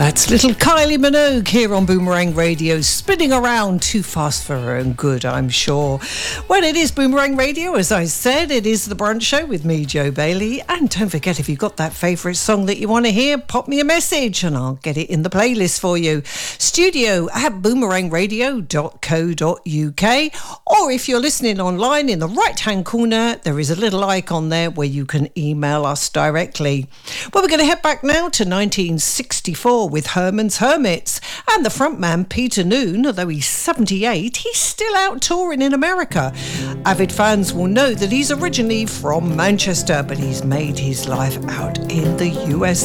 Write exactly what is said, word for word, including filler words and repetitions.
That's little Kylie Minogue here on Boomerang Radio, spinning around too fast for her own good, I'm sure. Well, it is Boomerang Radio, as I said. It is the brunch show with me, Joe Bailey. And don't forget, if you've got that favourite song that you want to hear, pop me a message and I'll get it in the playlist for you. Studio at boomerang radio dot co dot uk. Or if you're listening online, in the right-hand corner, there is a little icon there where you can email us directly. Well, we're going to head back now to nineteen sixty-four with Herman's Hermits, and the frontman Peter Noone, although he's seventy-eight, he's still out touring in America. Avid fans will know that he's originally from Manchester, but he's made his life out in the U S